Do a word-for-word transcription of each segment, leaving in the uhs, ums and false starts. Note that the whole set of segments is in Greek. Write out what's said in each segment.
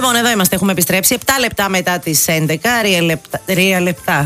Λοιπόν, εδώ είμαστε, έχουμε επιστρέψει επτά λεπτά μετά τις έντεκα. Real λεπτά.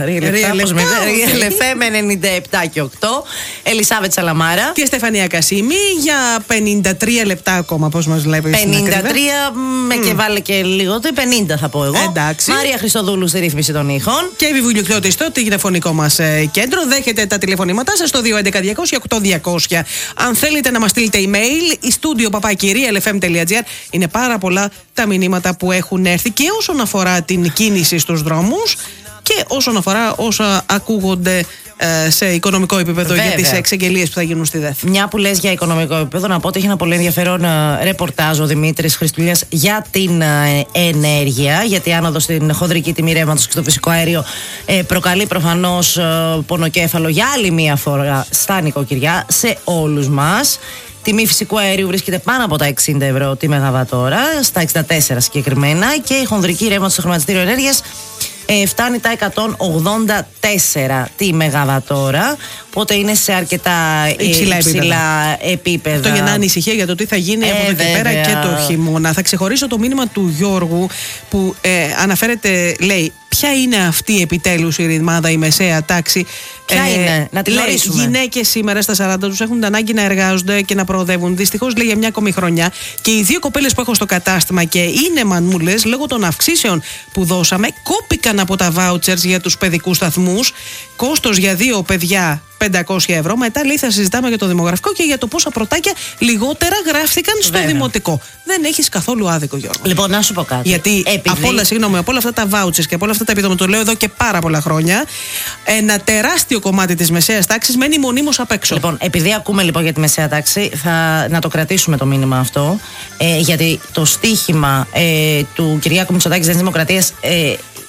Real εφ εμ ενενήντα επτά και οκτώ. Ελισάβετ Σαλαμάρα. Και Στεφανία Κασίμη για πενήντα τρία λεπτά ακόμα, πώς μας λέει. πενήντα τρία με mm. και βάλε και λίγο, το πενήντα θα πω εγώ. Εντάξει. Μάρια Χριστοδούλου στη ρύθμιση των ήχων. Και η Βιβουλιοκλώτη στο τηλεφωνικό μας ε, κέντρο. Δέχεται τα τηλεφωνήματά σας στο δύο έντεκα διακόσια οκτώ διακόσια. Αν θέλετε να μας στείλετε email, η στούντιο παπάκι real εφ εμ τελεία τζι άρ. Είναι πάρα πολλά τα μηνύματα που έχουν έρθει και όσον αφορά την κίνηση στους δρόμους και όσον αφορά όσα ακούγονται ε, σε οικονομικό επίπεδο. Βέβαια. Για τις εξαγγελίες που θα γίνουν στη ΔΕΘ. Μια που λες για οικονομικό επίπεδο, να πω ότι έχει ένα πολύ ενδιαφέρον ε, ρεπορτάζ ο Δημήτρης Χριστουλιάς για την ε, ενέργεια, γιατί η άνοδο στην χονδρική τιμή ρεύματος και στο φυσικό αέριο ε, προκαλεί προφανώς ε, πονοκέφαλο για άλλη μία φορά στα νοικοκυριά, σε όλους μας. Τιμή φυσικού αερίου βρίσκεται πάνω από τα εξήντα ευρώ τη μεγαβατόρα, στα εξήντα τέσσερα συγκεκριμένα, και η χονδρική ρεύματος στο χρηματιστήριο ενέργειας ε, φτάνει τα εκατόν ογδόντα τέσσερα τη μεγαβατόρα. Οπότε είναι σε αρκετά υψηλά, υψηλά επίπεδα. Αυτό για να ανησυχία για το τι θα γίνει ε, από εδώ και πέρα και το χειμώνα. Θα ξεχωρίσω το μήνυμα του Γιώργου που ε, αναφέρεται, λέει, ποια είναι αυτή επιτέλους η ρημάδα, η μεσαία τάξη. Ποια ε, είναι, να τη γνωρίσουμε. Γυναίκες σήμερα στα σαράντα τους έχουν την ανάγκη να εργάζονται και να προοδεύουν. Δυστυχώς, λέει, για μια ακόμη χρονιά. Και οι δύο κοπέλες που έχω στο κατάστημα και είναι μανούλες, λόγω των αυξήσεων που δώσαμε, κόπηκαν από τα vouchers για τους παιδικούς σταθμούς. Κόστος για δύο παιδιά πεντακόσια ευρώ. Μετά, λέει, θα συζητάμε για το δημογραφικό και για το πόσα πρωτάκια λιγότερα γράφτηκαν στο Βέβαια. δημοτικό. Δεν έχεις καθόλου άδικο, Γιώργο. Λοιπόν, να σου πω κάτι. Γιατί Επειδή... από, όλα, συγγνώμη, από όλα αυτά τα vouchers και από όλα αυτά τα επιδόματα, το λέω εδώ και πάρα πολλά χρόνια, ένα τεράστιο κομμάτι της μεσαίας τάξης μένει μονίμως απ' έξω. Λοιπόν, επειδή ακούμε λοιπόν για τη μεσαία τάξη, θα να το κρατήσουμε το μήνυμα αυτό. Ε, γιατί το στίχημα ε, του Κυριάκου Μητσοτάκη της Δημοκρατίας ε,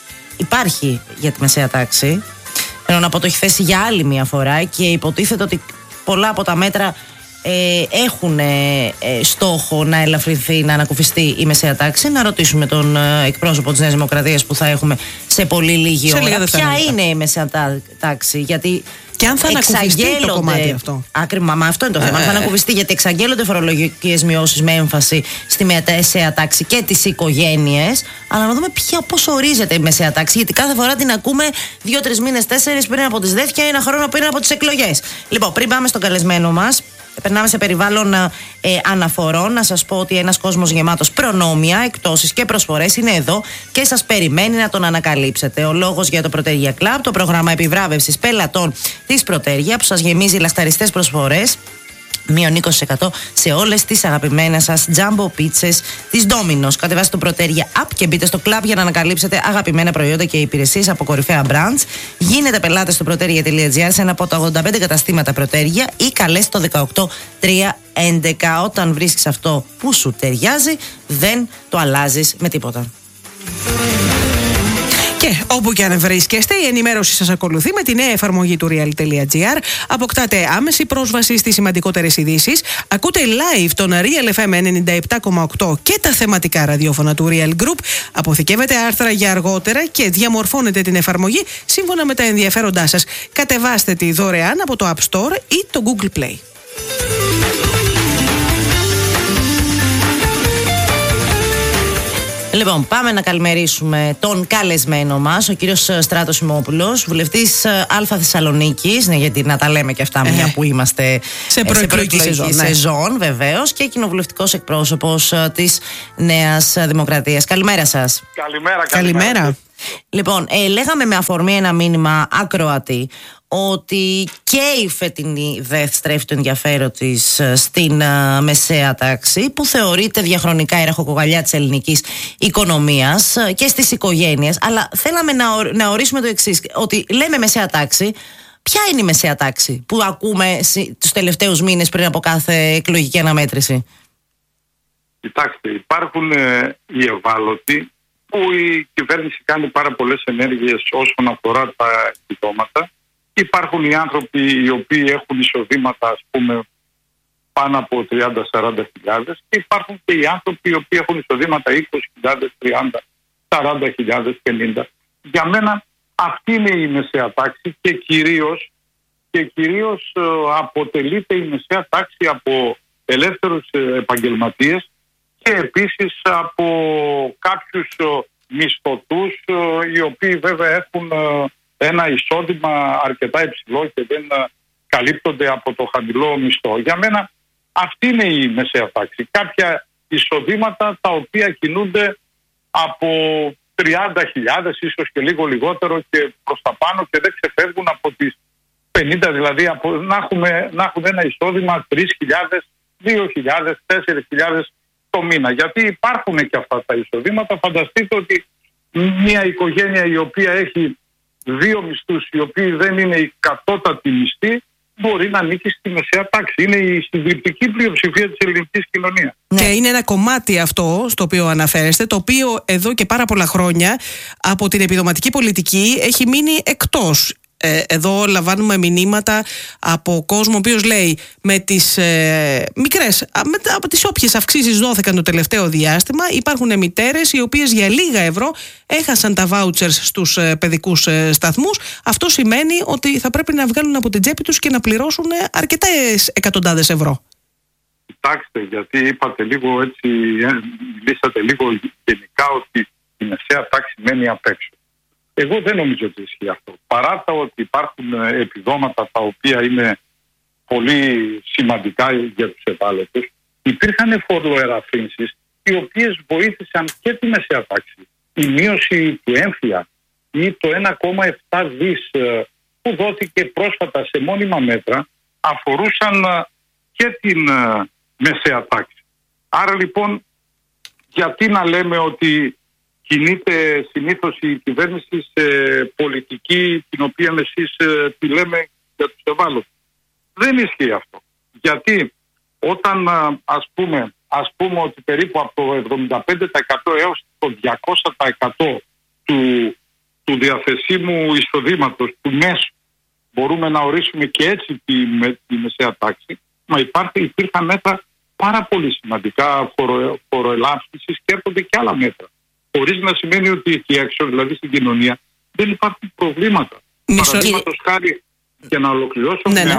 υπάρχει για τη μεσαία τάξη. Ενώ να πω, το έχει θέσει για άλλη μια φορά και υποτίθεται ότι πολλά από τα μέτρα ε, έχουν ε, ε, στόχο να ελαφρυνθεί, να ανακουφιστεί η μεσαία τάξη. Να ρωτήσουμε τον ε, εκπρόσωπο της Νέας Δημοκρατίας που θα έχουμε σε πολύ λίγη σε ώρα. Ποια είναι η μεσαία τάξη, γιατί και αν θα ανακουφιστεί το κομμάτι αυτό. Άκριμα, μα αυτό είναι το θέμα. Αν θα ανακουφιστεί, γιατί εξαγγέλλονται φορολογικές μειώσεις με έμφαση στη μεσαία τάξη και τις οικογένειες. Αλλά να δούμε ποια, πώς ορίζεται η μεσαία τάξη. Γιατί κάθε φορά την ακούμε δύο-τρεις μήνες, τέσσερις πριν από τις ΔΕΘ και ένα χρόνο πριν από τις εκλογές. Λοιπόν, πριν πάμε στον καλεσμένο μας, περνάμε σε περιβάλλον ε, αναφορών. Να σας πω ότι ένας κόσμος γεμάτος προνόμια, εκτόσεις και προσφορές είναι εδώ και σας περιμένει να τον ανακαλύψετε. Ο λόγος για το Proteria Club, το πρόγραμμα επιβράβευσης πελατών της Proteria, που σας γεμίζει λαχταριστές προσφορές. Μείον είκοσι τοις εκατό σε όλες τις αγαπημένες σας jumbo πίτσες της Domino's. Κατεβάστε το Proteria App και μπείτε στο club για να ανακαλύψετε αγαπημένα προϊόντα και υπηρεσίες από κορυφαία brands. Γίνετε πελάτες στο proteria τελεία τζι άρ σε ένα από τα ογδόντα πέντε καταστήματα Proteria ή καλέστε το δεκαοκτώ τριακόσια έντεκα. Όταν βρίσκεις αυτό που σου ταιριάζει, δεν το αλλάζεις με τίποτα. Και όπου και αν βρίσκεστε, η ενημέρωση σας ακολουθεί με τη νέα εφαρμογή του real τελεία τζι άρ. Αποκτάτε άμεση πρόσβαση στις σημαντικότερες ειδήσεις. Ακούτε live τον Real εφ εμ ενενήντα επτά κόμμα οκτώ και τα θεματικά ραδιόφωνα του Real Group. Αποθηκεύετε άρθρα για αργότερα και διαμορφώνετε την εφαρμογή σύμφωνα με τα ενδιαφέροντά σας. Κατεβάστε τη δωρεάν από το App Store ή το Google Play. Λοιπόν, πάμε να καλημερίσουμε τον καλεσμένο μας, ο κύριος Στράτος Σιμόπουλος, βουλευτής Α Θεσσαλονίκης, ναι, γιατί να τα λέμε και αυτά, μια που είμαστε σε προεκλογική σεζόν, ναι. σεζόν, βεβαίως, και κοινοβουλευτικός εκπρόσωπος της Νέας Δημοκρατίας. Καλημέρα σας. Καλημέρα, καλημέρα. καλημέρα. Λοιπόν, ε, λέγαμε με αφορμή ένα μήνυμα ακροατή ότι και η φετινή ΔΕΘ στρέφει το ενδιαφέρον της στην uh, μεσαία τάξη, που θεωρείται διαχρονικά η ραχοκοκαλιά της ελληνικής οικονομίας uh, και στις οικογένειες. Αλλά θέλαμε να, ορ, να ορίσουμε το εξής, ότι λέμε μεσαία τάξη. Ποια είναι η μεσαία τάξη που ακούμε τους τελευταίους μήνες πριν από κάθε εκλογική αναμέτρηση? Κοιτάξτε, υπάρχουν ε, οι ευάλωτοι που η κυβέρνηση κάνει πάρα πολλές ενέργειες όσον αφορά τα επιδόματα. Υπάρχουν οι άνθρωποι οι οποίοι έχουν εισοδήματα, ας πούμε, πάνω από τριάντα με σαράντα χιλιάδες, και υπάρχουν και οι άνθρωποι οι οποίοι έχουν εισοδήματα είκοσι χιλιάδες, τριάντα, σαράντα χιλιάδες, πενήντα. Για μένα αυτή είναι η μεσαία τάξη και κυρίως, και κυρίως ε, αποτελείται η μεσαία τάξη από ελεύθερους ε, επαγγελματίες και επίσης από κάποιους μισθωτούς οι οποίοι βέβαια έχουν ένα εισόδημα αρκετά υψηλό και δεν καλύπτονται από το χαμηλό μισθό. Για μένα αυτή είναι η μεσαία τάξη. Κάποια εισοδήματα τα οποία κινούνται από τριάντα χιλιάδες, ίσως και λίγο λιγότερο και προς τα πάνω, και δεν ξεφεύγουν από τις πενήντα, δηλαδή από, να, έχουμε, να έχουν ένα εισόδημα τρεις χιλιάδες, δύο χιλιάδες, τέσσερις χιλιάδες το μήνα. Γιατί υπάρχουν και αυτά τα εισοδήματα. Φανταστείτε ότι μια οικογένεια η οποία έχει δύο μισθούς, οι οποίοι δεν είναι η κατώτατη μισθή, μπορεί να ανήκει στη μεσαία τάξη. Είναι η συντριπτική πλειοψηφία της ελληνικής κοινωνίας. Και είναι ένα κομμάτι αυτό στο οποίο αναφέρεστε, το οποίο εδώ και πάρα πολλά χρόνια από την επιδοματική πολιτική έχει μείνει εκτός. Ε, εδώ λαμβάνουμε μηνύματα από κόσμο ο οποίος λέει με τις ε, μικρές, με, από τις όποιες αυξήσεις δόθηκαν το τελευταίο διάστημα, υπάρχουν μητέρες οι οποίες για λίγα ευρώ έχασαν τα βάουτσερς στους ε, παιδικούς ε, σταθμούς. Αυτό σημαίνει ότι θα πρέπει να βγάλουν από την τσέπη τους και να πληρώσουν αρκετές εκατοντάδες ευρώ. Κοιτάξτε, γιατί είπατε λίγο έτσι, μιλήσατε λίγο γενικά ότι η μεσαία τάξη μένει απ' έξω. Εγώ δεν νομίζω ότι ισχύει αυτό. Παρά τα ότι υπάρχουν επιδόματα τα οποία είναι πολύ σημαντικά για τους ευάλωτους, υπήρχαν φοροελαφρύνσεις οι οποίες βοήθησαν και τη μεσαία τάξη. Η μείωση του έμφυα ή το ένα κόμμα επτά δις που δόθηκε πρόσφατα σε μόνιμα μέτρα αφορούσαν και την μεσαία τάξη. Άρα λοιπόν, γιατί να λέμε ότι κινείται συνήθως η κυβέρνηση σε πολιτική την οποία εσείς τη λέμε για τους ευάλωτους? Δεν ισχύει αυτό. Γιατί όταν ας πούμε, ας πούμε ότι περίπου από το εβδομήντα πέντε τοις εκατό έως το διακόσια τοις εκατό του, του διαθεσίμου εισοδήματος, του μέσου, μπορούμε να ορίσουμε και έτσι τη, με, τη μεσαία τάξη, μα υπάρχει, υπήρχαν μέτρα πάρα πολύ σημαντικά φορο, φοροελάφρυνσης και έρχονται και άλλα μέτρα. Χωρίς να σημαίνει ότι εκεί έξω, δηλαδή στην κοινωνία, δεν υπάρχουν προβλήματα. Παραδείγματος χάρη, και να ολοκληρώσω, ναι, μια, ναι.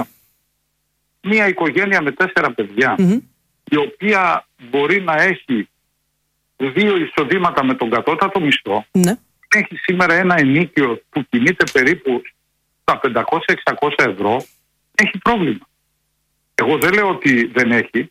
μια οικογένεια με τέσσερα παιδιά, mm-hmm. η οποία μπορεί να έχει δύο εισοδήματα με τον κατώτατο μισθό, ναι. έχει σήμερα ένα ενίκιο που κινείται περίπου στα πεντακόσια με εξακόσια ευρώ, έχει πρόβλημα. Εγώ δεν λέω ότι δεν έχει,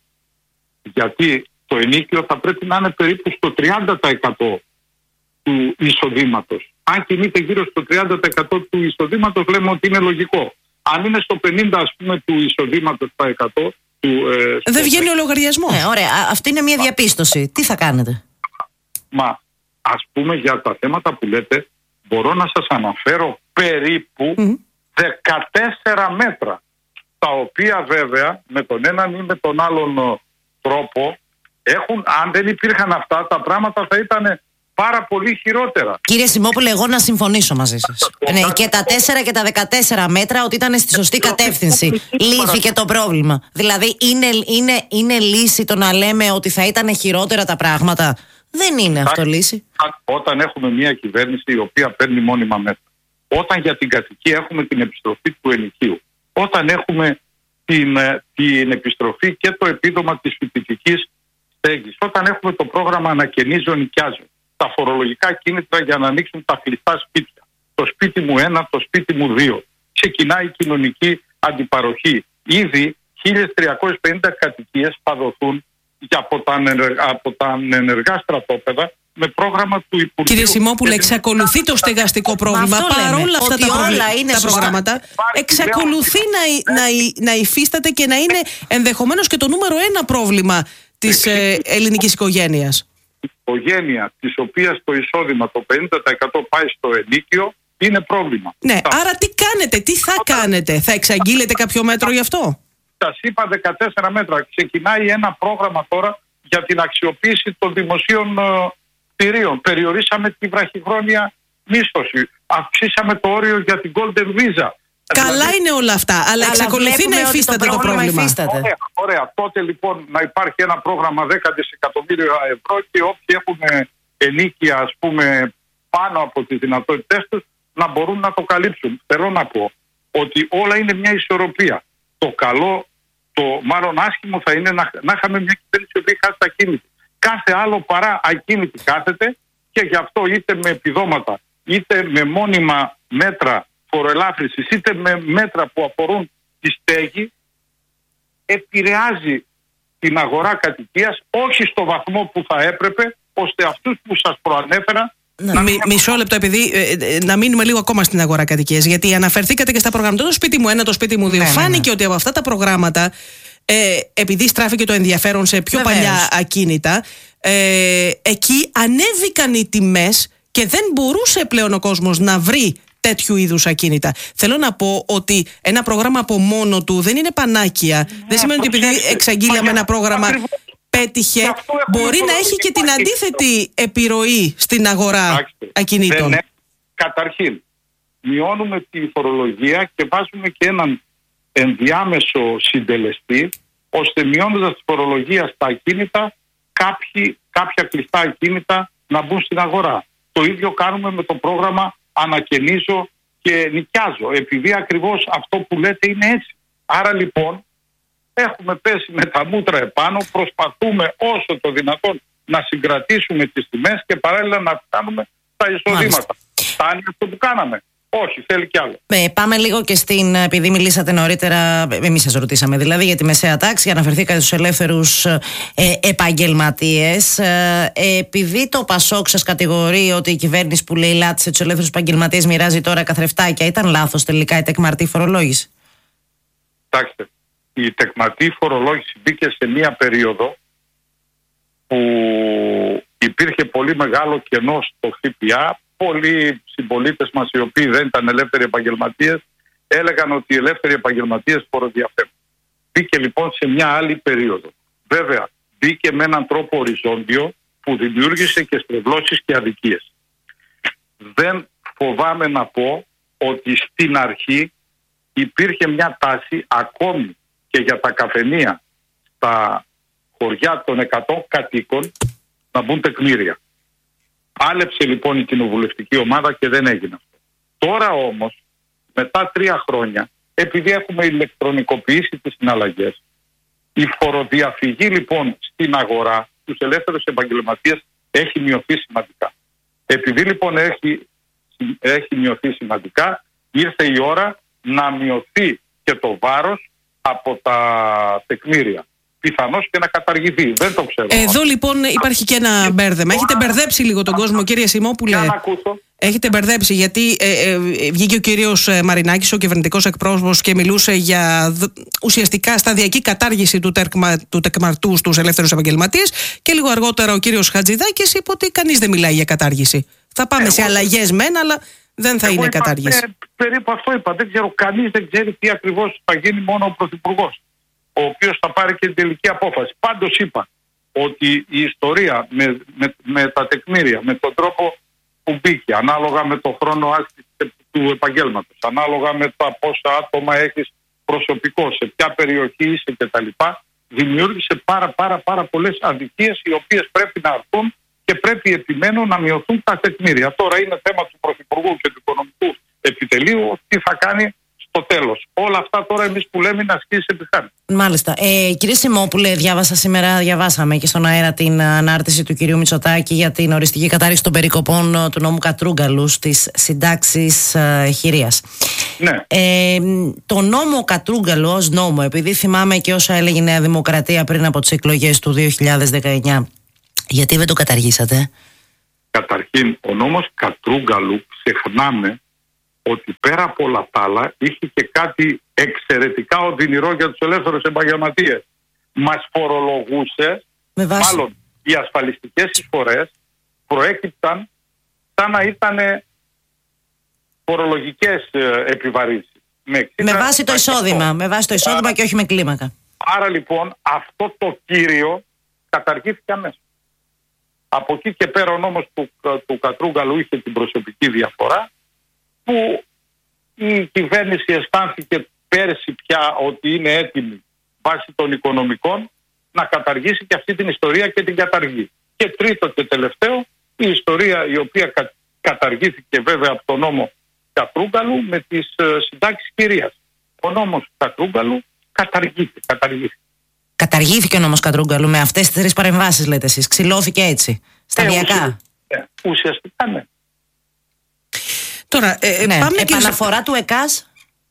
γιατί το ενίκιο θα πρέπει να είναι περίπου στο τριάντα τοις εκατό του εισοδήματος. Αν κινείται γύρω στο τριάντα τοις εκατό του εισοδήματος, λέμε ότι είναι λογικό. Αν είναι στο πενήντα τοις εκατό ας πούμε του εισοδήματος τα εκατό του, ε, δεν βγαίνει ο λογαριασμός. Ναι, ωραία. Αυτή είναι μια διαπίστωση. Τι θα κάνετε? Μα ας πούμε για τα θέματα που λέτε, μπορώ να σας αναφέρω περίπου mm. δεκατέσσερα μέτρα, τα οποία βέβαια με τον έναν ή με τον άλλον τρόπο έχουν, αν δεν υπήρχαν αυτά τα πράγματα θα ήταν πάρα πολύ χειρότερα. Κύριε Σιμόπουλε, εγώ να συμφωνήσω μαζί σας. Ναι, και τα τέσσερα και τα δεκατέσσερα μέτρα ότι ήταν στη σωστή κατεύθυνση. Λύθηκε το πρόβλημα. Δηλαδή είναι, είναι, είναι λύση το να λέμε ότι θα ήταν χειρότερα τα πράγματα? Δεν είναι αυτό λύση. Όταν έχουμε μια κυβέρνηση η οποία παίρνει μόνιμα μέτρα, όταν για την κατοικία έχουμε την επιστροφή του ενοικίου, όταν έχουμε την, την επιστροφή και το επίδομα της φοιτητικής στέγης, όταν έχουμε το πρόγραμμα ανακαινίζων νοικιάζων, τα φορολογικά κίνητρα για να ανοίξουν τα κλειστά σπίτια, το σπίτι μου ένα, το σπίτι μου δύο, ξεκινάει η κοινωνική αντιπαροχή. Ήδη χίλιες τριακόσιες πενήντα κατοικίες θα δοθούν από τα, από τα ενεργά στρατόπεδα με πρόγραμμα του Υπουργείου. Κύριε Σιμόπουλε, εξακολουθεί το στεγαστικό πρόβλημα παρόλα αυτά τα, όλα είναι τα προγράμματα. Εξακολουθεί να, να, να υφίσταται και να είναι ενδεχομένως και το νούμερο ένα πρόβλημα της ε, ελληνικής οικογένειας. Η οικογένεια της οποίας το εισόδημα το πενήντα τοις εκατό πάει στο ενίκιο είναι πρόβλημα. Ναι, θα... άρα τι κάνετε, τι θα κάνετε, θα εξαγγείλετε κάποιο μέτρο γι' αυτό? Σας είπα δεκατέσσερα μέτρα. Ξεκινάει ένα πρόγραμμα τώρα για την αξιοποίηση των δημοσίων κτηρίων. Περιορίσαμε τη βραχυχρόνια μίσθωση. Αυξήσαμε το όριο για την Golden Visa. Καλά δηλαδή... είναι όλα αυτά, αλλά, αλλά εξακολουθεί να υφίσταται το, το πρόβλημα. Ωραία, ωραία. Τότε λοιπόν να υπάρχει ένα πρόγραμμα δέκα δισεκατομμύρια ευρώ και όποιοι έχουν ενίκεια, ας πούμε, πάνω από τις δυνατότητές τους, να μπορούν να το καλύψουν. Θέλω να πω ότι όλα είναι μια ισορροπία. Το καλό, το μάλλον άσχημο θα είναι να, να είχαμε μια κυβέρνηση που έχει χάσει τα κίνητα. Κάθε άλλο παρά ακίνητη κάθεται, και γι' αυτό είτε με επιδόματα, είτε με μόνιμα μέτρα φοροελάφρυνσης, είτε με μέτρα που αφορούν τη στέγη, επηρεάζει την αγορά κατοικίας, όχι στο βαθμό που θα έπρεπε, ώστε αυτούς που σας προανέφερα. Να, μη, μισό λεπτό, επειδή ε, ε, να μείνουμε λίγο ακόμα στην αγορά κατοικίας, γιατί αναφερθήκατε και στα προγράμματα. Το σπίτι μου ένα, το σπίτι μου δύο. Ναι, φάνηκε ναι, ναι. ότι από αυτά τα προγράμματα, ε, επειδή στράφηκε το ενδιαφέρον σε πιο Βεβαίως. παλιά ακίνητα, ε, εκεί ανέβηκαν οι τιμές και δεν μπορούσε πλέον ο κόσμος να βρει τέτοιου είδους ακίνητα. Θέλω να πω ότι ένα πρόγραμμα από μόνο του δεν είναι πανάκια. Ναι, δεν σημαίνει ότι επειδή εξαγγείλαμε ένα πρόγραμμα πέτυχε, μπορεί να έχει και την αντίθετη επιρροή στην αγορά Άξτε. ακινήτων. Ναι, καταρχήν, μειώνουμε τη φορολογία και βάζουμε και έναν ενδιάμεσο συντελεστή, ώστε μειώνοντας τη φορολογία στα ακίνητα, κάποιοι, κάποια κλειστά ακίνητα να μπουν στην αγορά. Το ίδιο κάνουμε με το πρόγραμμα Ανακαινίζω και Νοικιάζω, επειδή ακριβώς αυτό που λέτε είναι έτσι. Άρα λοιπόν έχουμε πέσει με τα μούτρα επάνω, προσπαθούμε όσο το δυνατόν να συγκρατήσουμε τις τιμές και παράλληλα να φτάνουμε τα εισοδήματα. Φτάνει αυτό που κάναμε? Όχι, θέλει κι άλλο. Ε, πάμε λίγο και στην, επειδή μιλήσατε νωρίτερα, εμείς σας ρωτήσαμε δηλαδή για τη μεσαία τάξη, αναφερθήκατε στους ελεύθερους ε, επαγγελματίες. Ε, επειδή το Πασόκ σας κατηγορεί ότι η κυβέρνηση που λέει λάτισε τους ελεύθερους επαγγελματίες μοιράζει τώρα καθρεφτάκια, ήταν λάθος τελικά η τεκμαρτή φορολόγηση? Κοιτάξτε, η τεκμαρτή φορολόγηση μπήκε σε μία περίοδο που υπήρχε πολύ μεγάλο κενό στο ΦΠΑ. Πολλοί συμπολίτες μας, οι οποίοι δεν ήταν ελεύθεροι επαγγελματίες, έλεγαν ότι οι ελεύθεροι επαγγελματίες φοροδιαφεύγουν. Μπήκε λοιπόν σε μια άλλη περίοδο. Βέβαια, μπήκε με έναν τρόπο οριζόντιο που δημιούργησε και στρεβλώσεις και αδικίες. Δεν φοβάμαι να πω ότι στην αρχή υπήρχε μια τάση ακόμη και για τα καφενεία στα χωριά των εκατό κατοίκων να μπουν τεκμήρια. Άλεψε λοιπόν η κοινοβουλευτική ομάδα και δεν έγινε αυτό. Τώρα όμως, μετά τρία χρόνια, επειδή έχουμε ηλεκτρονικοποιήσει τις συναλλαγές, η φοροδιαφυγή λοιπόν στην αγορά τους ελεύθερους επαγγελματίες έχει μειωθεί σημαντικά. Επειδή λοιπόν έχει, έχει μειωθεί σημαντικά, ήρθε η ώρα να μειωθεί και το βάρος από τα τεκμήρια. Πιθανώς και να καταργηθεί. Δεν το ξέρω. Εδώ λοιπόν υπάρχει και ένα μπέρδεμα. Έχετε μπερδέψει λίγο τον κόσμο, κύριε Σιμόπουλε. Έχετε μπερδέψει, γιατί ε, ε, βγήκε ο κύριος Μαρινάκης, ο κυβερνητικός εκπρόσωπος, και μιλούσε για ουσιαστικά σταδιακή κατάργηση του, τεκμα, του τεκμαρτού στους ελεύθερους επαγγελματίες, και λίγο αργότερα ο κύριος Χατζηδάκης είπε ότι κανείς δεν μιλάει για κατάργηση. Θα πάμε Εγώ... σε αλλαγές μεν, αλλά δεν θα Εγώ είναι είπα, κατάργηση. Ε, περίπου αυτό είπα. Δεν ξέρω, κανείς δεν ξέρει τι ακριβώς θα γίνει, μόνο ο Πρωθυπουργός, ο οποίος θα πάρει και την τελική απόφαση. Πάντως είπα ότι η ιστορία με, με, με τα τεκμήρια, με τον τρόπο που μπήκε, ανάλογα με το χρόνο άσκησης του επαγγέλματος, ανάλογα με τα πόσα άτομα έχεις προσωπικό, σε ποια περιοχή είσαι κτλ., δημιούργησε πάρα πάρα πάρα πολλές αδικίες, οι οποίες πρέπει να έρθουν και πρέπει επιμένω να μειωθούν τα τεκμήρια. Τώρα είναι θέμα του Πρωθυπουργού και του Οικονομικού Επιτελείου τι θα κάνει στο τέλος. Όλα αυτά τώρα εμείς που λέμε είναι ασκήσεις επιχάρτησης. Μάλιστα. Ε, κύριε Σιμόπουλε, διάβασα σήμερα, διαβάσαμε και στον αέρα την ανάρτηση του κυρίου Μητσοτάκη για την οριστική κατάρριξη των περικοπών του νόμου Κατρούγκαλου στις συντάξεις ε, χειρίας. Ναι. Ε, το νόμο Κατρούγκαλου ως νόμο, επειδή θυμάμαι και όσα έλεγε η Νέα Δημοκρατία πριν από τις εκλογές του δύο χιλιάδες δεκαεννιά, γιατί δεν το καταργήσατε? Καταρχήν, ο νόμος Κατρούγκαλου, ξεχνάμε ότι πέρα από όλα τα άλλα είχε και κάτι εξαιρετικά οδυνηρό για τους ελεύθερους επαγγελματίες. Μας φορολογούσε, μάλλον οι ασφαλιστικές εισφορές προέκυπταν σαν να ήταν φορολογικές επιβαρύνσεις. Με, με βάση το εισόδημα, με βάση το εισόδημα άρα, και όχι με κλίμακα. Άρα λοιπόν αυτό το κύριο καταργήθηκε αμέσως. Από εκεί και πέρα ο νόμος του, του Κατρούγκαλου είχε την προσωπική διαφορά, που η κυβέρνηση αισθάνθηκε πέρσι πια ότι είναι έτοιμη βάσει των οικονομικών να καταργήσει και αυτή την ιστορία και την καταργεί. Και τρίτο και τελευταίο, η ιστορία η οποία κα, καταργήθηκε βέβαια από τον νόμο Κατρούγκαλου με τις ε, συντάξεις κυρίας. Ο νόμος Κατρούγκαλου καταργήθηκε. καταργήθηκε. Καταργήθηκε ο νόμος Κατρούγκαλου με αυτές τις τρεις παρεμβάσεις, λέτε εσείς. Ξυλώθηκε έτσι, σταδιακά. Ε, ουσιαστικά ναι. Τώρα, ε, ναι. πάμε Επαναφορά και... του ΕΚΑΣ.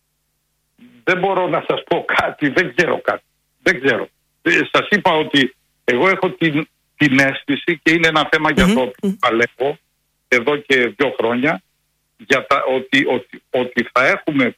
Δεν μπορώ να σας πω κάτι, δεν ξέρω κάτι. Δεν ξέρω. Ε, σας είπα ότι εγώ έχω την, την αίσθηση και είναι ένα θέμα mm-hmm. για το οποίο παλεύω εδώ και δύο χρόνια για τα, ότι, ότι, ότι θα έχουμε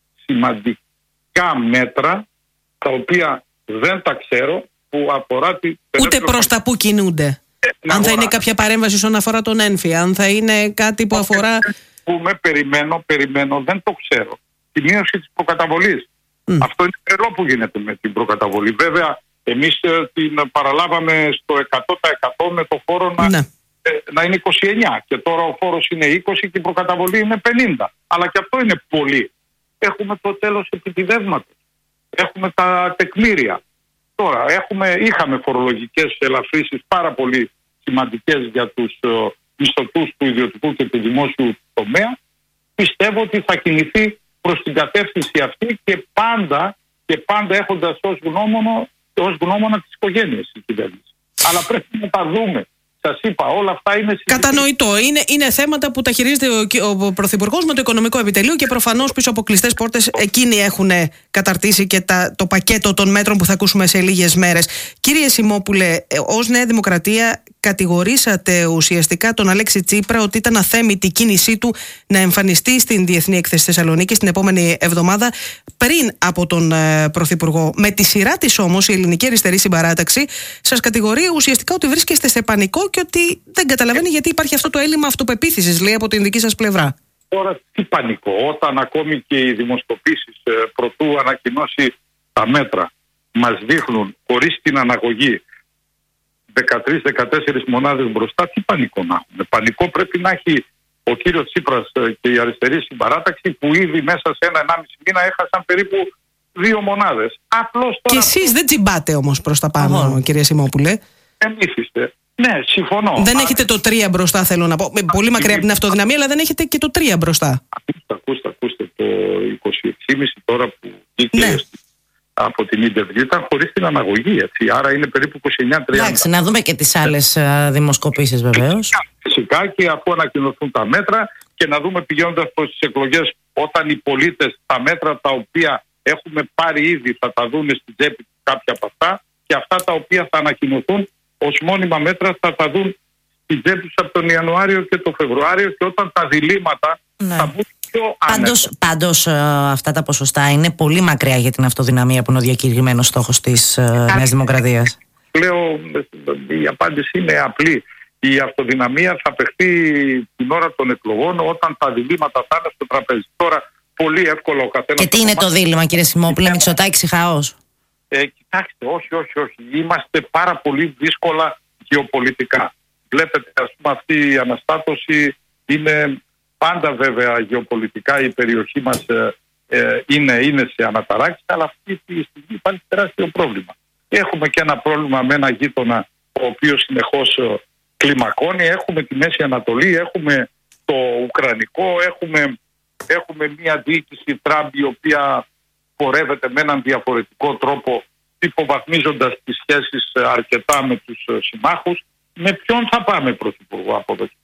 σημαντικά μέτρα τα οποία δεν τα ξέρω που αφορά τη... Ούτε προς τα που κινούνται. Ε, αν θα είναι κάποια παρέμβαση όσον αφορά τον έμφυα, αν θα είναι κάτι που αφορά... Που με περιμένω, περιμένω, δεν το ξέρω. Τη μείωση της προκαταβολής. Mm. Αυτό είναι τρελό που γίνεται με την προκαταβολή. Βέβαια, εμείς ε, την παραλάβαμε στο εκατό τοις εκατό με το φόρο να, ναι. ε, να είναι είκοσι εννιά και τώρα ο φόρος είναι είκοσι και η προκαταβολή είναι πενήντα. Αλλά και αυτό είναι πολύ. Έχουμε το τέλος επιτιδεύματος. Έχουμε τα τεκμήρια. Τώρα έχουμε, είχαμε φορολογικές ελαφρύσεις πάρα πολύ σημαντικές για τους ε, μισθωτούς του ιδιωτικού και του δημόσιου τομέα. Πιστεύω ότι θα κινηθεί προς την κατεύθυνση αυτή και πάντα, και πάντα έχοντας ως γνώμονα, ως γνώμονα τις οικογένειες η κυβέρνηση. Αλλά πρέπει να τα δούμε. Σας είπα, όλα αυτά είναι κατανοητό. Είναι, είναι θέματα που τα χειρίζεται ο, ο Πρωθυπουργός με το Οικονομικό Επιτελείο και προφανώς πίσω από κλειστές πόρτες εκείνοι έχουν καταρτήσει και τα, το πακέτο των μέτρων που θα ακούσουμε σε λίγες μέρες. Κύριε Σιμόπουλε, ως Νέα Δημοκρατία κατηγορήσατε ουσιαστικά τον Αλέξη Τσίπρα ότι ήταν αθέμητη η κίνησή του να εμφανιστεί στην Διεθνή Έκθεση Θεσσαλονίκης την επόμενη εβδομάδα πριν από τον ε, Πρωθυπουργό. Με τη σειρά της όμως η Ελληνική Αριστερή Συμπαράταξη σας κατηγορεί ουσιαστικά ότι βρίσκεστε σε πανικό και ότι δεν καταλαβαίνει γιατί υπάρχει αυτό το έλλειμμα αυτοπεποίθησης, λέει, από την δική σας πλευρά. Τώρα τι πανικό, όταν ακόμη και οι δημοσκοπήσεις ε, προτού ανακοινώσει τα μέτρα μας δείχνουν χωρίς την αναγωγή δεκατρείς δεκατέσσερις μονάδες μπροστά, τι πανικό να έχουμε? Πανικό πρέπει να έχει ο κύριος Τσίπρας και η αριστερή συμπαράταξη που ήδη μέσα σε ένα ενάμιση μήνα έχασαν περίπου δύο μονάδες. Απλώς τώρα... Και εσείς δεν τσιμπάτε όμως προς τα πάνω, oh. κύριε Σιμόπουλε. Εμείς είστε. Ναι, συμφωνώ. Δεν έχετε το τρία μπροστά, θέλω να πω. Πολύ μακριά από την αυτοδυναμία, αλλά δεν έχετε και το τρία μπροστά. Ακούστε, ακούστε, ακούστε. Το είκοσι έξι κόμμα πέντε τώρα που βγήκε ναι. από την Ίντερβιου ήταν χωρίς την αναγωγή, έτσι. Άρα είναι περίπου είκοσι εννιά τριάντα. Εντάξει, να δούμε και τις άλλες uh, δημοσκοπήσεις βεβαίως. Φυσικά και αφού ανακοινωθούν τα μέτρα και να δούμε πηγαίνοντας προς τις εκλογές όταν οι πολίτες τα μέτρα τα οποία έχουμε πάρει ήδη θα τα δουν στην τσέπη τους κάποια από αυτά και αυτά τα οποία θα ανακοινωθούν ως μόνιμα μέτρα θα τα δουν στην τσέπη τους από τον Ιανουάριο και τον Φεβρουάριο και όταν τα διλήμματα ναι. θα μπουν πιο άνετα. Πάντως, πάντως αυτά τα ποσοστά είναι πολύ μακριά για την αυτοδυναμία που είναι ο διακηρυγμένος στόχος της Νέας Δημοκρατίας. Λέω, η απάντηση είναι απλή. Η αυτοδυναμία θα παιχτεί την ώρα των εκλογών όταν τα διλήμματα θα είναι στο τραπέζι. Τώρα πολύ εύκολο ο καθένας. Και τι είναι το δίλημμα, κύριε Σιμόπουλε, Μητσοτάκης ή χαός? Ε, κοιτάξτε, όχι, όχι, όχι. Είμαστε πάρα πολύ δύσκολα γεωπολιτικά. Βλέπετε, ας πούμε, αυτή η αναστάτωση είναι πάντα βέβαια γεωπολιτικά η περιοχή μας ε, ε, είναι, είναι σε αναταράξει, αλλά αυτή τη στιγμή υπάρχει τεράστιο πρόβλημα. Έχουμε και ένα πρόβλημα με ένα γείτονα ο οποίος συνεχώς ε, κλιμακώνει. Έχουμε τη Μέση Ανατολή, έχουμε το Ουκρανικό, έχουμε, έχουμε μια διοίκηση Τραμπ η οποία πορεύεται με έναν διαφορετικό τρόπο υποβαθμίζοντας τις σχέσεις αρκετά με τους συμμάχους. Με ποιον θα πάμε πρωθυπουργό από εδώ?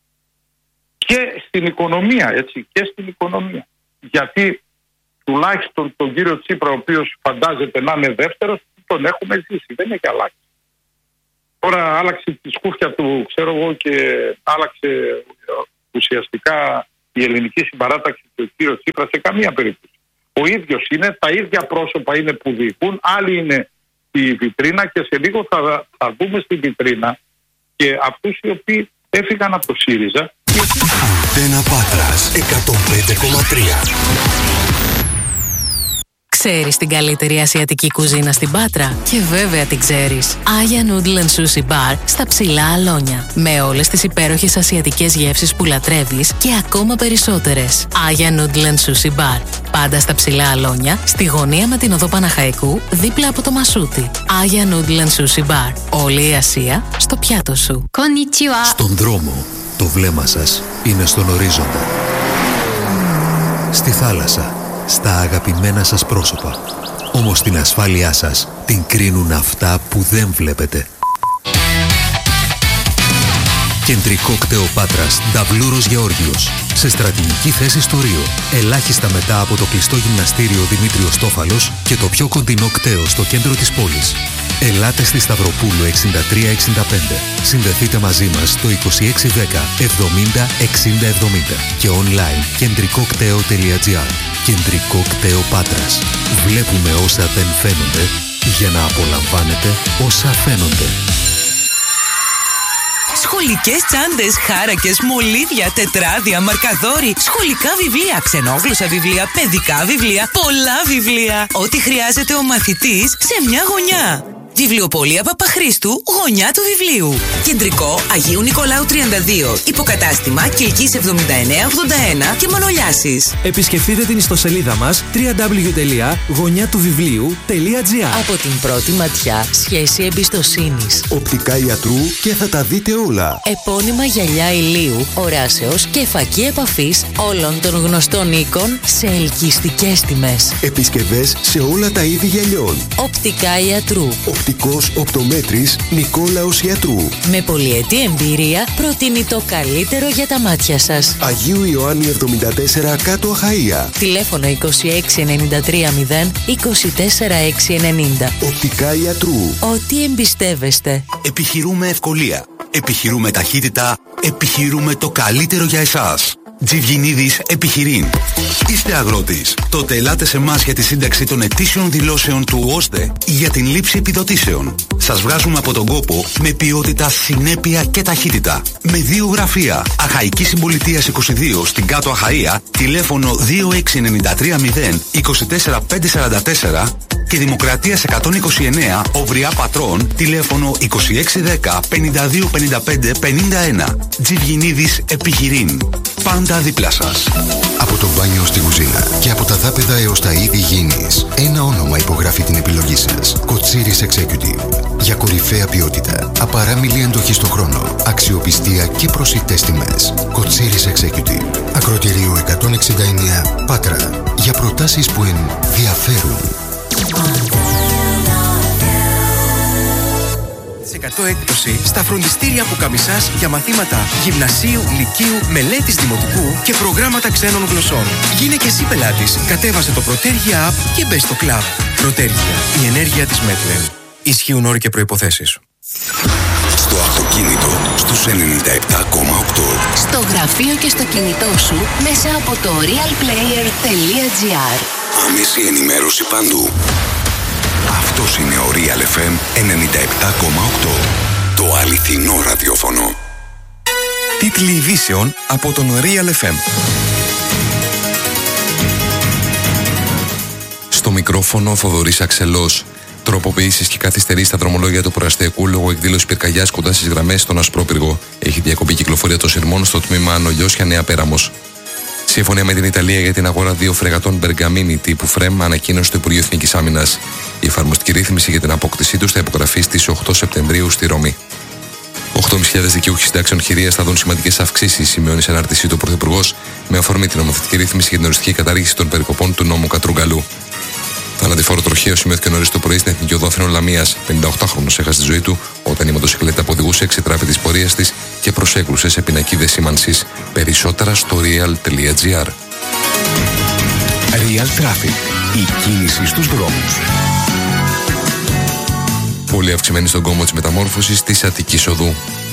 Και στην οικονομία, έτσι, και στην οικονομία. Γιατί τουλάχιστον τον κύριο Τσίπρα, ο οποίος φαντάζεται να είναι δεύτερος, τον έχουμε ζήσει, δεν έχει αλλάξει. Τώρα άλλαξε τη σκούφια του, ξέρω εγώ, και άλλαξε ουσιαστικά η ελληνική συμπαράταξη του κύριου Τσίπρα σε καμία περίπτωση. Ο ίδιος είναι, τα ίδια πρόσωπα είναι που διοικούν, άλλοι είναι στη βιτρίνα και σε λίγο θα, θα δούμε στη βιτρίνα και αυτούς οι οποίοι έφυγαν από το ΣΥΡΙΖΑ. Αντένα Πάτρας εκατόν πέντε κόμμα τρία. Ξέρεις την καλύτερη ασιατική κουζίνα στην Πάτρα? Και βέβαια την ξέρεις. Aya Noodle and Sushi Bar στα Ψηλά Αλόνια. Με όλες τις υπέροχες ασιατικές γεύσεις που λατρεύεις και ακόμα περισσότερες. Aya Noodle and Sushi Bar. Πάντα στα Ψηλά Αλόνια, στη γωνία με την οδό Παναχαϊκού, δίπλα από το Μασούτι. Aya Noodle and Sushi Bar. Όλη η Ασία στο πιάτο σου. Konnichiwa. Στον δρόμο, το βλέμμα σας είναι στον ορίζοντα. Στη θάλασσα, στα αγαπημένα σας πρόσωπα. Όμως την ασφάλειά σας την κρίνουν αυτά που δεν βλέπετε. Κεντρικό κτέο Πάτρας, Νταβλούρος Γεώργιος. Σε στρατηγική θέση στο Ρίο. Ελάχιστα μετά από το κλειστό γυμναστήριο Δημήτριος Τόφαλος και το πιο κοντινό κτέο στο κέντρο της πόλης. Ελάτε στη Σταυροπούλου εξήντα τρία εξήντα πέντε. Συνδεθείτε μαζί μας στο είκοσι έξι δέκα εβδομήντα εξήντα εβδομήντα και online κεντρικοκτέο τελεία τζι άρ. Κεντρικό κτέο Πάτρας. Βλέπουμε όσα δεν φαίνονται για να απολαμβάνετε όσα φαίνονται. Σχολικές τσάντες, χάρακες, μολύβια, τετράδια, μαρκαδόροι, σχολικά βιβλία, ξενόγλωσσα βιβλία, παιδικά βιβλία, πολλά βιβλία. Ό,τι χρειάζεται ο μαθητής σε μια γωνιά. Βιβλιοπωλεία Παπαχρήστου, γωνιά του βιβλίου. Κεντρικό Αγίου Νικολάου τριάντα δύο. Υποκατάστημα Κιλκής εβδομήντα εννέα ογδόντα ένα και Μανολιάσης. Επισκεφτείτε την ιστοσελίδα μας double-u double-u double-u τελεία γωνιά του βιβλίου τελεία τζι άρ. Από την πρώτη ματιά, σχέση εμπιστοσύνης. Οπτικά ιατρού και θα τα δείτε όλα. Επώνυμα γυαλιά ηλίου, οράσεως και φακή επαφής όλων των γνωστών οίκων σε ελκυστικές τιμές. Επισκευές σε όλα τα είδη γυαλιών. Οπτικά ιατρού. Οπτικός οπτομέτρης Νικόλαος Ιατρού. Με πολυετή εμπειρία προτείνει το καλύτερο για τα μάτια σας. Αγίου Ιωάννη εβδομήντα τέσσερα κάτω Αχαΐα. Τηλέφωνο είκοσι έξι ενενήντα τρία μηδέν είκοσι τέσσερα έξι ενενήντα. Οπτικά Ιατρού. Ό,τι εμπιστεύεστε. Επιχειρούμε ευκολία. Επιχειρούμε ταχύτητα. Επιχειρούμε το καλύτερο για εσάς. Τζιβγινίδης Επιχειρήν. Είστε αγρότης? Τότε ελάτε σε εμάς για τη σύνταξη των ετήσιων δηλώσεων του ΟΣΔΕ ή για την λήψη επιδοτήσεων. Σας βγάζουμε από τον κόπο με ποιότητα, συνέπεια και ταχύτητα. Με δύο γραφεία. Αχαϊκής Συμπολιτείας είκοσι δύο στην Κάτω Αχαΐα, τηλέφωνο δύο έξι εννιά τρία μηδέν είκοσι τέσσερα πεντακόσια σαράντα τέσσερα και Δημοκρατίας εκατόν είκοσι εννέα Ουριά Πατρών, τηλέφωνο είκοσι έξι δέκα πενήντα δύο πενήντα πέντε πενήντα ένα. Τζιβγινίδης Επιχειρήν. Πάντα δίπλα σας. Από το μπάνιο στη κουζίνα και από τα δάπεδα έως τα είδη γήινης, ένα όνομα υπογράφει την επιλογή σας. Κοτσίρις Executive. Για κορυφαία ποιότητα, απαράμιλη αντοχή στον χρόνο, αξιοπιστία και προσιτές τιμές. Κοτσίρις Executive. Ακροτηρίου εκατόν εξήντα εννέα Πάτρα. Για προτάσεις που ενδιαφέρουν. εκατό έκπτωση στα φροντιστήρια Πουκαμισάς για μαθήματα γυμνασίου, λυκείου, μελέτης δημοτικού και προγράμματα ξένων γλωσσών. Γίνε και εσύ πελάτης. Κατέβασε το Πρωτέργεια App και μπες στο κλαμπ. Πρωτέργεια. Η ενέργεια της Μέτλεν. Ισχύουν όροι και προϋποθέσεις. Στο αυτοκίνητο στους ενενήντα επτά κόμμα οκτώ. Στο γραφείο και στο κινητό σου μέσα από το real player τελεία τζι άρ. Άμεση ενημέρωση παντού. Αυτός είναι ο Real εφ εμ ενενήντα επτά κόμμα οκτώ. Το αληθινό ραδιόφωνο. Τίτλοι ειδήσεων από τον Real εφ εμ. Στο μικρόφωνο ο Θοδωρής Αξελός. Τροποποιήσεις και καθυστερήσεις στα δρομολόγια του προαστιακού λόγω εκδήλωσης πυρκαγιάς κοντά στις γραμμές στον Ασπρόπυργο. Έχει διακοπεί κυκλοφορία των σειρμών στο τμήμα Ανολιώσια Νέα Πέραμος. Συμφωνία με την Ιταλία για την αγορά δύο φρεγατών Μπεργαμίνη τύπου Φρέμ ανακοίνωσε το Υπουργείο Εθνικής Άμυνας. Η εφαρμοστική ρύθμιση για την απόκτησή τους θα υπογραφεί στις οκτώ Σεπτεμβρίου στη Ρώμη. οκτώ χιλιάδες πεντακόσιοι δικαιούχοι συντάξεων χειρίας θα δουν σημαντικές αυξήσεις, σημειώνει σε ανάρτησή του ο Πρωθυπουργός, με αφορμή την νομοθετική ρύθμιση για την οριστική κατάργηση των περικοπών του νόμου Κατρούγκαλου. Θανατηφόρο τροχαίο σημειώθηκε νωρίς το πρωί στην Εθνική Οδό Αθηνών Λαμίας. πενηνταοκτάχρονος έχασε τη ζωή του όταν η μοτοσυκλέτα που οδηγούσε εξετράπη της πορείας της και προσέκρουσε σε πινακίδες σήμανσης. Περισσότερα στο real τελεία τζι άρ. Real Traffic. Η κίνηση στους δρόμους. Πολύ αυξημένη στον κόμμο της μεταμόρφωσης της Αττικής Οδού.